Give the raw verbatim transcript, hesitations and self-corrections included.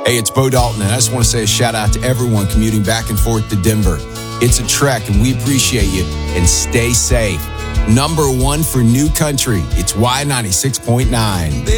Hey, it's Bo Dalton, and I just want to say a shout out to everyone commuting back and forth to Denver. It's a trek, and we appreciate you, and stay safe. Number one for new country, it's Y ninety-six point nine.